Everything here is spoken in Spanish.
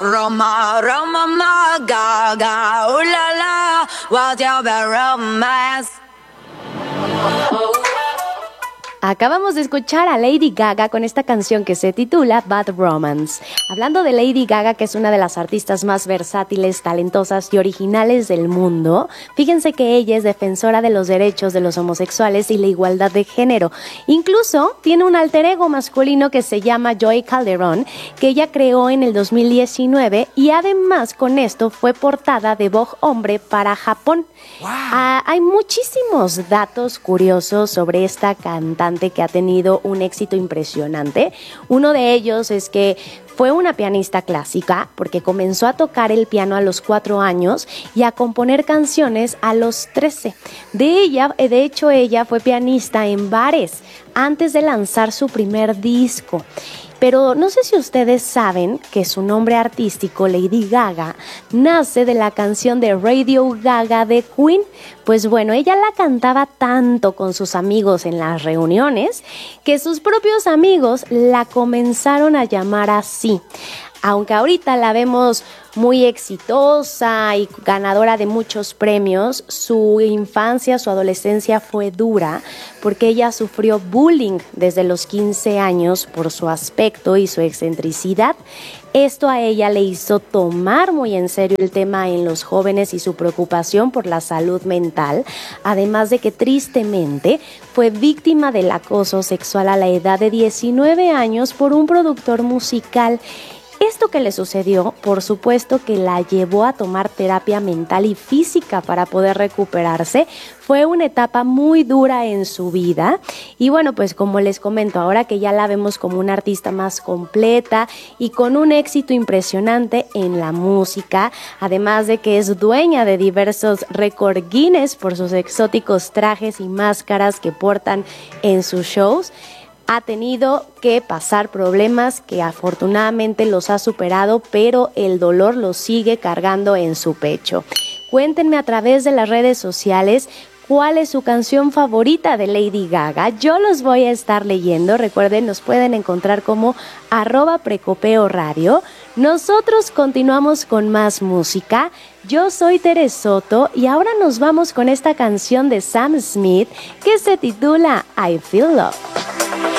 Roma, Roma, ma, Gaga, ooh la la, what's your bad romance? Acabamos de escuchar a Lady Gaga con esta canción que se titula Bad Romance. Hablando de Lady Gaga, que es una de las artistas más versátiles, talentosas y originales del mundo, fíjense que ella es defensora de los derechos de los homosexuales y la igualdad de género. Incluso tiene un alter ego masculino que se llama Joy Calderón, que ella creó en el 2019 y además con esto fue portada de Vogue Hombre para Japón. Wow. Hay muchísimos datos curiosos sobre esta cantante que ha tenido un éxito impresionante. Uno de ellos es que fue una pianista clásica porque comenzó a tocar el piano a los 4 años y a componer canciones a los 13. De hecho, ella fue pianista en bares antes de lanzar su primer disco. Pero no sé si ustedes saben que su nombre artístico, Lady Gaga, nace de la canción de Radio Gaga de Queen. Pues bueno, ella la cantaba tanto con sus amigos en las reuniones que sus propios amigos la comenzaron a llamar así. Aunque ahorita la vemos muy exitosa y ganadora de muchos premios, su infancia, su adolescencia fue dura porque ella sufrió bullying desde los 15 años por su aspecto y su excentricidad. Esto a ella le hizo tomar muy en serio el tema en los jóvenes y su preocupación por la salud mental, además de que tristemente fue víctima del acoso sexual a la edad de 19 años por un productor musical. Esto que le sucedió, por supuesto que la llevó a tomar terapia mental y física para poder recuperarse. Fue una etapa muy dura en su vida y bueno, pues como les comento, ahora que ya la vemos como una artista más completa y con un éxito impresionante en la música, además de que es dueña de diversos récord Guinness por sus exóticos trajes y máscaras que portan en sus shows, ha tenido que pasar problemas que afortunadamente los ha superado, pero el dolor lo sigue cargando en su pecho. Cuéntenme a través de las redes sociales cuál es su canción favorita de Lady Gaga. Yo los voy a estar leyendo. Recuerden, nos pueden encontrar como @precopeoradio. Nosotros continuamos con más música. Yo soy Tere Soto y ahora nos vamos con esta canción de Sam Smith que se titula I Feel Love.